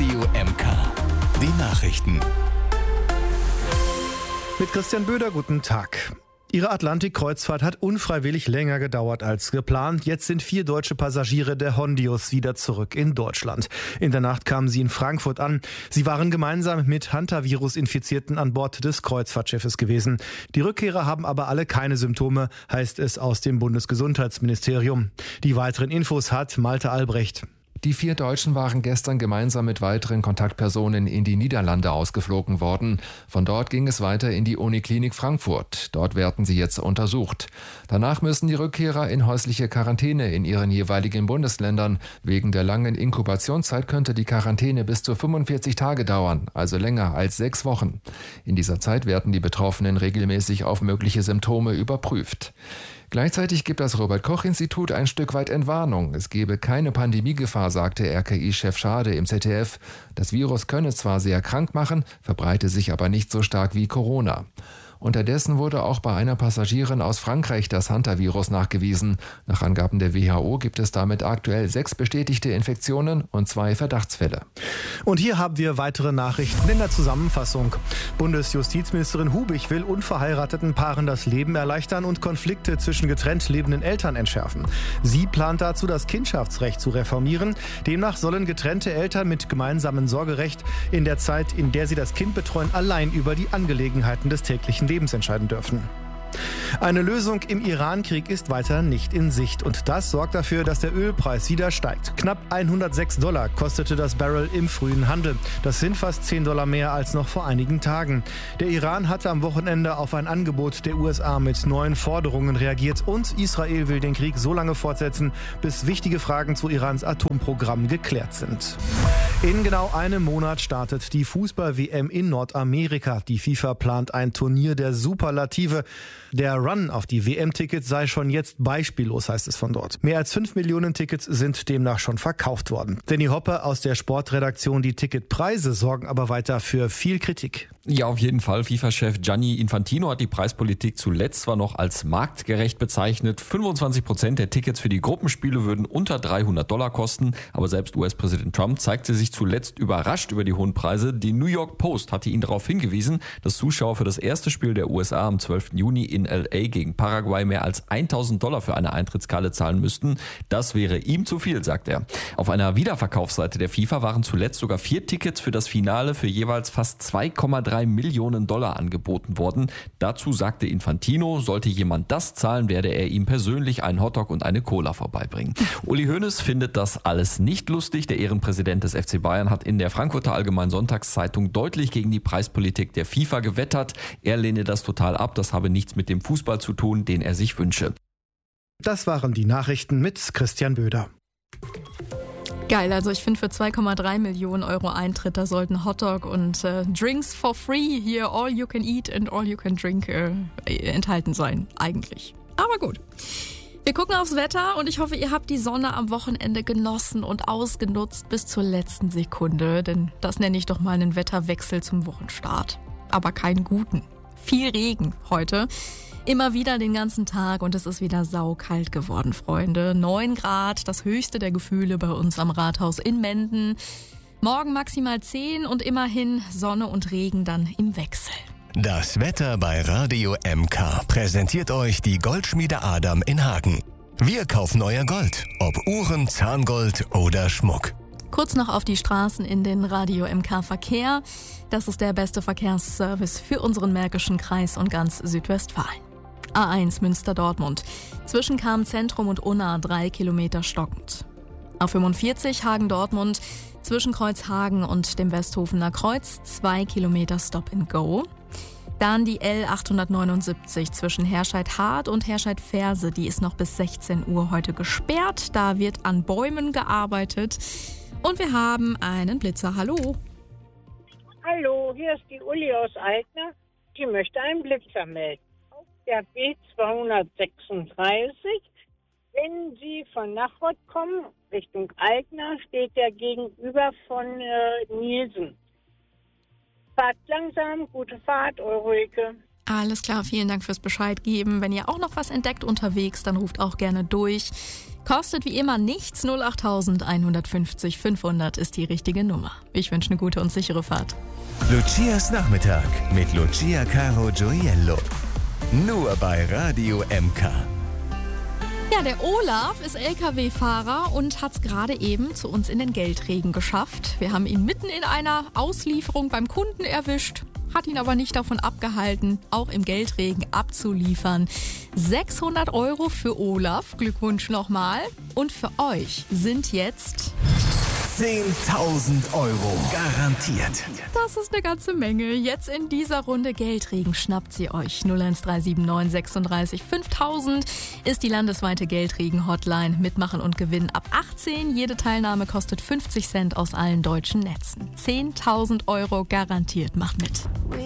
Radio MK. Die Nachrichten. Mit Christian Böder, guten Tag. Ihre Atlantik-Kreuzfahrt hat unfreiwillig länger gedauert als geplant. Jetzt sind 4 deutsche Passagiere der Hondius wieder zurück in Deutschland. In der Nacht kamen sie in Frankfurt an. Sie waren gemeinsam mit Hantavirus-Infizierten an Bord des Kreuzfahrtschiffes gewesen. Die Rückkehrer haben aber alle keine Symptome, heißt es aus dem Bundesgesundheitsministerium. Die weiteren Infos hat Malte Albrecht. Die 4 Deutschen waren gestern gemeinsam mit weiteren Kontaktpersonen in die Niederlande ausgeflogen worden. Von dort ging es weiter in die Uniklinik Frankfurt. Dort werden sie jetzt untersucht. Danach müssen die Rückkehrer in häusliche Quarantäne in ihren jeweiligen Bundesländern. Wegen der langen Inkubationszeit könnte die Quarantäne bis zu 45 Tage dauern, also länger als 6 Wochen. In dieser Zeit werden die Betroffenen regelmäßig auf mögliche Symptome überprüft. Gleichzeitig gibt das Robert-Koch-Institut ein Stück weit Entwarnung. Es gebe keine Pandemiegefahr, sagte RKI-Chef Schade im ZDF. Das Virus könne zwar sehr krank machen, verbreite sich aber nicht so stark wie Corona. Unterdessen wurde auch bei einer Passagierin aus Frankreich das Hantavirus nachgewiesen. Nach Angaben der WHO gibt es damit aktuell 6 bestätigte Infektionen und 2 Verdachtsfälle. Und hier haben wir weitere Nachrichten in der Zusammenfassung. Bundesjustizministerin Hubig will unverheirateten Paaren das Leben erleichtern und Konflikte zwischen getrennt lebenden Eltern entschärfen. Sie plant dazu, das Kindschaftsrecht zu reformieren. Demnach sollen getrennte Eltern mit gemeinsamem Sorgerecht in der Zeit, in der sie das Kind betreuen, allein über die Angelegenheiten des täglichen Lebens entscheiden dürfen. Eine Lösung im Iran-Krieg ist weiter nicht in Sicht und das sorgt dafür, dass der Ölpreis wieder steigt. Knapp $106 kostete das Barrel im frühen Handel. Das sind fast $10 mehr als noch vor einigen Tagen. Der Iran hatte am Wochenende auf ein Angebot der USA mit neuen Forderungen reagiert und Israel will den Krieg so lange fortsetzen, bis wichtige Fragen zu Irans Atomprogramm geklärt sind. In genau einem Monat startet die Fußball-WM in Nordamerika. Die FIFA plant ein Turnier der Superlative. Der Run auf die WM-Tickets sei schon jetzt beispiellos, heißt es von dort. Mehr als 5 Millionen Tickets sind demnach schon verkauft worden. Danny Hoppe aus der Sportredaktion, die Ticketpreise sorgen aber weiter für viel Kritik. Ja, auf jeden Fall. FIFA-Chef Gianni Infantino hat die Preispolitik zuletzt zwar noch als marktgerecht bezeichnet. 25% der Tickets für die Gruppenspiele würden unter $300 kosten. Aber selbst US-Präsident Trump zeigte sich zuletzt überrascht über die hohen Preise. Die New York Post hatte ihn darauf hingewiesen, dass Zuschauer für das erste Spiel der USA am 12. Juni in LA gegen Paraguay mehr als $1.000 für eine Eintrittskarte zahlen müssten. Das wäre ihm zu viel, sagt er. Auf einer Wiederverkaufsseite der FIFA waren zuletzt sogar 4 Tickets für das Finale für jeweils fast $2,3 Millionen angeboten worden. Dazu sagte Infantino, sollte jemand das zahlen, werde er ihm persönlich einen Hotdog und eine Cola vorbeibringen. Uli Hoeneß findet das alles nicht lustig. Der Ehrenpräsident des FC Bayern hat in der Frankfurter Allgemeinen Sonntagszeitung deutlich gegen die Preispolitik der FIFA gewettert. Er lehne das total ab. Das habe nichts mit dem Fußball zu tun, den er sich wünsche. Das waren die Nachrichten mit Christian Böder. Geil, also ich finde für 2,3 Millionen Euro Eintritt, da sollten Hotdog und Drinks for free hier, all you can eat and all you can drink enthalten sein, eigentlich. Aber gut. Wir gucken aufs Wetter und ich hoffe, ihr habt die Sonne am Wochenende genossen und ausgenutzt bis zur letzten Sekunde, denn das nenne ich doch mal einen Wetterwechsel zum Wochenstart. Aber keinen guten. Viel Regen heute. Immer wieder den ganzen Tag und es ist wieder saukalt geworden, Freunde. 9 Grad, das höchste der Gefühle bei uns am Rathaus in Menden. Morgen maximal 10 und immerhin Sonne und Regen dann im Wechsel. Das Wetter bei Radio MK präsentiert euch die Goldschmiede Adam in Hagen. Wir kaufen euer Gold, ob Uhren, Zahngold oder Schmuck. Kurz noch auf die Straßen in den Radio MK Verkehr. Das ist der beste Verkehrsservice für unseren Märkischen Kreis und ganz Südwestfalen. A1 Münster-Dortmund. Zwischen Cham-Zentrum und Unna 3 Kilometer stockend. A45 Hagen-Dortmund. Zwischen Kreuzhagen und dem Westhofener Kreuz 2 Kilometer Stop and Go. Dann die L879 zwischen Herscheid-Hart und Herscheid-Ferse. Die ist noch bis 16 Uhr heute gesperrt. Da wird an Bäumen gearbeitet. Und wir haben einen Blitzer. Hallo. Hallo, hier ist die Uli aus Eigner. Die möchte einen Blitzer melden. Auf der B236, wenn Sie von Nachrod kommen, Richtung Eigner, steht der gegenüber von Nielsen. Fahrt langsam, gute Fahrt, Ulrike. Alles klar, vielen Dank fürs Bescheid geben. Wenn ihr auch noch was entdeckt unterwegs, dann ruft auch gerne durch. Kostet wie immer nichts. 08150 500 ist die richtige Nummer. Ich wünsche eine gute und sichere Fahrt. Lucias Nachmittag mit Lucia Caro Gioiello. Nur bei Radio MK. Ja, der Olaf ist LKW-Fahrer und hat es gerade eben zu uns in den Geldregen geschafft. Wir haben ihn mitten in einer Auslieferung beim Kunden erwischt, hat ihn aber nicht davon abgehalten, auch im Geldregen abzuliefern. 600 € für Olaf, Glückwunsch nochmal. Und für euch sind jetzt 10.000 € garantiert. Das ist eine ganze Menge. Jetzt in dieser Runde Geldregen schnappt sie euch. 01379 36 5000 ist die landesweite Geldregen-Hotline. Mitmachen und gewinnen ab 18. Jede Teilnahme kostet 50 Cent aus allen deutschen Netzen. 10.000 € garantiert. Macht mit.